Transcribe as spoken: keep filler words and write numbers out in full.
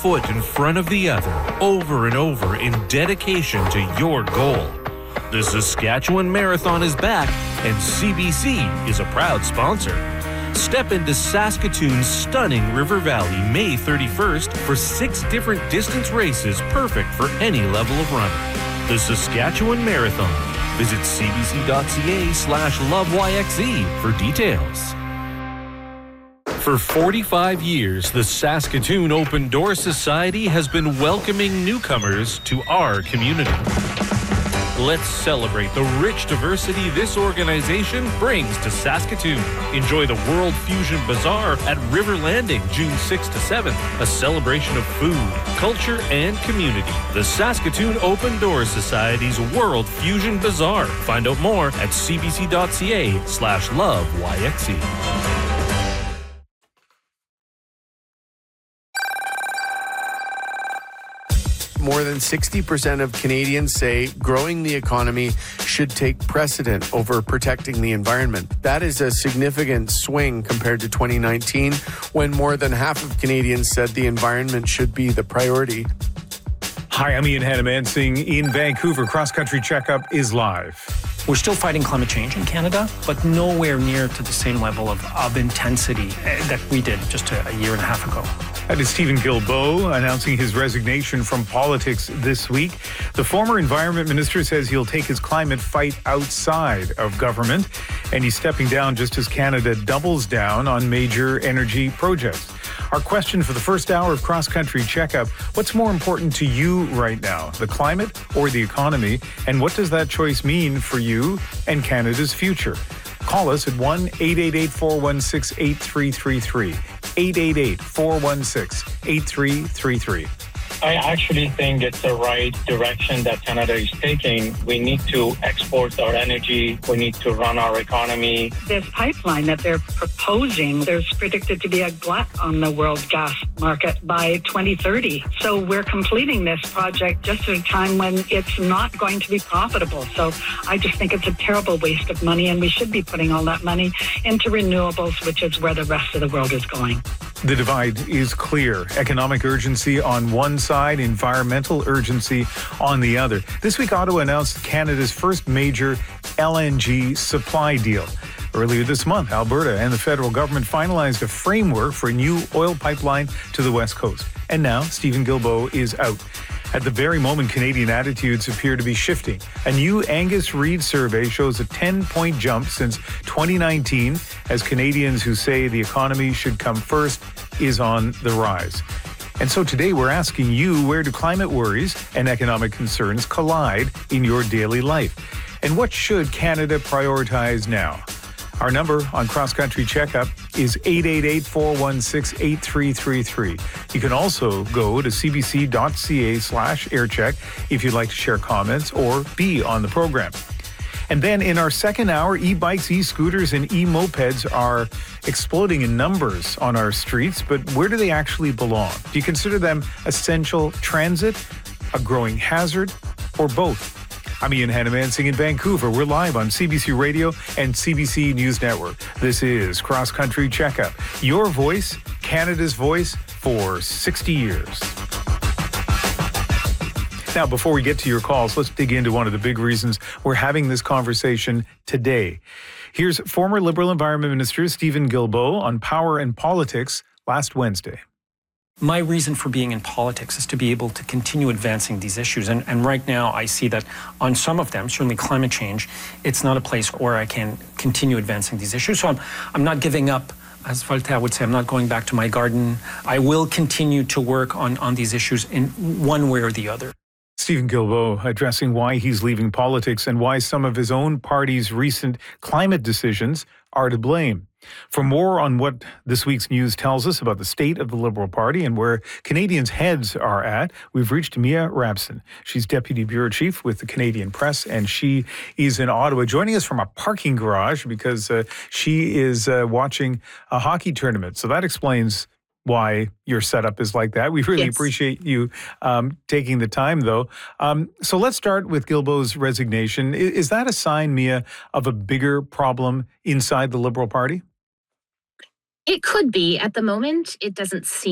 foot in front of the other, over and over in dedication to your goal. The Saskatchewan Marathon is back, and C B C is a proud sponsor. Step into Saskatoon's stunning River Valley May thirty-first for six different distance races perfect for any level of runner. The Saskatchewan Marathon. Visit cbc.ca slash loveyxe for details. For forty-five years, the Saskatoon Open Door Society has been welcoming newcomers to our community. Let's celebrate the rich diversity this organization brings to Saskatoon. Enjoy the World Fusion Bazaar at River Landing, June sixth to seventh, a celebration of food, culture, and community. The Saskatoon Open Door Society's World Fusion Bazaar. Find out more at cbc.ca slash loveyxe. More than sixty percent of Canadians say growing the economy should take precedent over protecting the environment. That is a significant swing compared to twenty nineteen, when more than half of Canadians said the environment should be the priority. Hi, I'm Ian Hannamansing in Vancouver. Cross Country Checkup is live. We're still fighting climate change in Canada, but nowhere near to the same level of, of intensity that we did just a, a year and a half ago. That is Stephen Guilbeault announcing his resignation from politics this week. The former Environment Minister says he'll take his climate fight outside of government, and he's stepping down just as Canada doubles down on major energy projects. Our question for the first hour of Cross Country Checkup: what's more important to you right now, the climate or the economy? And what does that choice mean for you and Canada's future? Call us at one eight eight eight, four one six, eight three three three. eight eight eight, four one six, eight three three three. I actually think it's the right direction that Canada is taking. We need to export our energy. We need to run our economy. This pipeline that they're proposing, there's predicted to be a glut on the world gas market by twenty thirty. So we're completing this project just at a time when it's not going to be profitable. So I just think it's a terrible waste of money, and we should be putting all that money into renewables, which is where the rest of the world is going. The divide is clear. Economic urgency on one side, environmental urgency on the other. This week, Ottawa announced Canada's first major L N G supply deal. Earlier this month, Alberta and the federal government finalized a framework for a new oil pipeline to the West Coast. And now, Stephen Guilbeault is out. At the very moment, Canadian attitudes appear to be shifting. A new Angus Reid survey shows a ten-point jump since twenty nineteen, as Canadians who say the economy should come first is on the rise. And so today we're asking you, where do climate worries and economic concerns collide in your daily life? And what should Canada prioritize now? Our number on Cross Country Checkup is eight eight eight, four one six, eight three three three. You can also go to cbc.ca slash aircheck if you'd like to share comments or be on the program. And then in our second hour, e-bikes, e-scooters, and e-mopeds are exploding in numbers on our streets, but where do they actually belong? Do you consider them essential transit, a growing hazard, or both? I'm Ian Hannamansing in Vancouver. We're live on C B C Radio and C B C News Network. This is Cross Country Checkup, your voice, Canada's voice for sixty years. Now, before we get to your calls, let's dig into one of the big reasons we're having this conversation today. Here's former Liberal Environment Minister Stephen Guilbeault on power and politics last Wednesday. My reason for being in politics is to be able to continue advancing these issues. And, and right now I see that on some of them, certainly climate change, it's not a place where I can continue advancing these issues. So I'm, I'm not giving up. As Voltaire would say, I'm not going back to my garden. I will continue to work on, on these issues in one way or the other. Stephen Guilbeault addressing why he's leaving politics and why some of his own party's recent climate decisions are to blame. For more on what this week's news tells us about the state of the Liberal Party and where Canadians' heads are at, we've reached Mia Rabson. She's Deputy Bureau Chief with the Canadian Press, and she is in Ottawa, joining us from a parking garage because uh, she is uh, watching a hockey tournament. So that explains why your setup is like that. We really yes. appreciate you um, taking the time, though. Um, so let's start with Guilbeault's resignation. Is, is that a sign, Mia, of a bigger problem inside the Liberal Party? It could be. At the moment, it doesn't seem